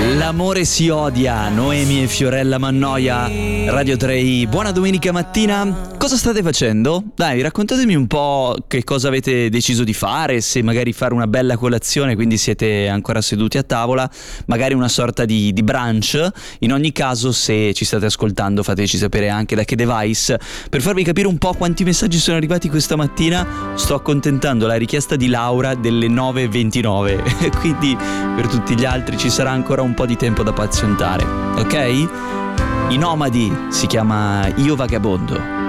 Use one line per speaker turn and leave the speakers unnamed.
L'amore si odia, Noemi e Fiorella Mannoia, Radio 3. Buona domenica mattina. Cosa state facendo? Dai, raccontatemi un po' che cosa avete deciso di fare, se magari fare una bella colazione, quindi siete ancora seduti a tavola, magari una sorta di brunch. In ogni caso, se ci state ascoltando, fateci sapere anche da che device. Per farvi capire un po' quanti messaggi sono arrivati questa mattina, sto accontentando la richiesta di Laura delle 9:29, quindi per tutti gli altri ci sarà ancora un po' di tempo da pazientare, ok? I Nomadi, si chiama Io Vagabondo.